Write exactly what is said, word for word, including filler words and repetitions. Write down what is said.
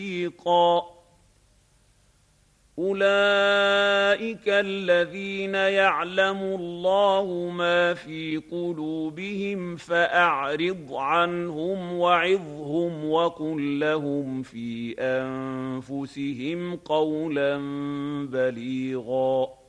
فريقا أولئك الذين يعلم الله ما في قلوبهم فأعرض عنهم وعظهم وقل لهم في أنفسهم قولا بليغا